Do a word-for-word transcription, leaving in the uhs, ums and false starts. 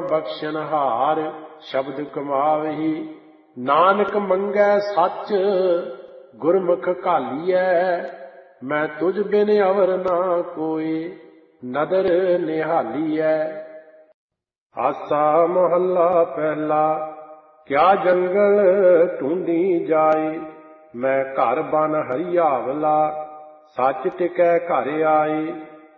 ਬਖਸ਼ਨਹਾਰ ਸ਼ਬਦ ਕਮਾਵਹੀ। ਨਾਨਕ ਮੰਗੈ ਸੱਚ ਗੁਰਮੁਖ ਘਾਲੀਐ, ਮੈਂ ਤੁਝ ਬਿਨ ਅਵਰ ਨਾ ਕੋਇ ਨਦਰ ਨਿਹਾਲੀਐ। ਆਸਾ ਮਹੱਲਾ ਪਹਿਲਾ। ਕਿਆ ਜੰਗਲ ਢੂੰਢੀ ਜਾਏ, ਮੈਂ ਘਰ ਬਨ ਹਰਿਆਵਲਾ, ਸੱਚ ਟਿਕੈ ਘਰ ਆਏ।